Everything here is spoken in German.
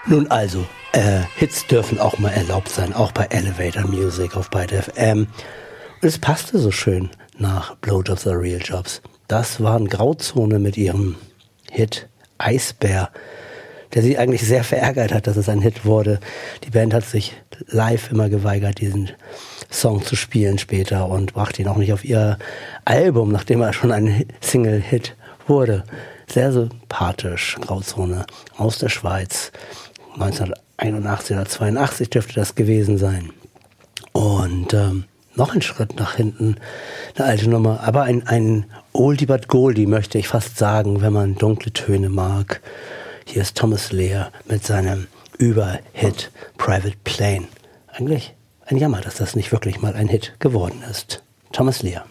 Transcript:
Nun also, Hits dürfen auch mal erlaubt sein, auch bei Elevator Music auf Byte FM. Und es passte so schön nach Blowjobs or Real Jobs. Das waren Grauzone mit ihrem Hit Eisbär, der sie eigentlich sehr verärgert hat, dass es ein Hit wurde. Die Band hat sich live immer geweigert, diesen Song zu spielen später und brachte ihn auch nicht auf ihr Album, nachdem er schon ein Single-Hit wurde. Sehr sympathisch, Grauzone aus der Schweiz. 1981 oder 82 dürfte das gewesen sein. Und noch ein Schritt nach hinten, eine alte Nummer, aber ein Oldie but Goldie, möchte ich fast sagen, wenn man dunkle Töne mag. Hier ist Thomas Lear mit seinem Überhit Private Plane. Eigentlich ein Jammer, dass das nicht wirklich mal ein Hit geworden ist. Thomas Lear.